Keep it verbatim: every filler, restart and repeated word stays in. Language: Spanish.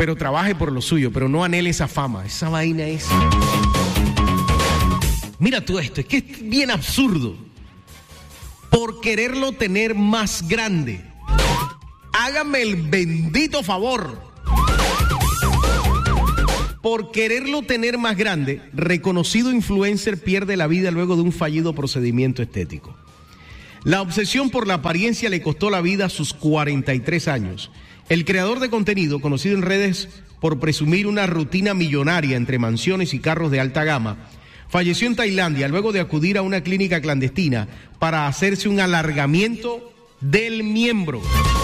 pero trabaje por lo suyo, pero no anhele esa fama. Esa vaina es... Mira tú esto, es que es bien absurdo. Por quererlo tener más grande. Hágame el bendito favor. Por quererlo tener más grande, reconocido influencer pierde la vida luego de un fallido procedimiento estético. La obsesión por la apariencia le costó la vida a sus cuarenta y tres años. El creador de contenido, conocido en redes por presumir una rutina millonaria entre mansiones y carros de alta gama, falleció en Tailandia luego de acudir a una clínica clandestina para hacerse un alargamiento del miembro.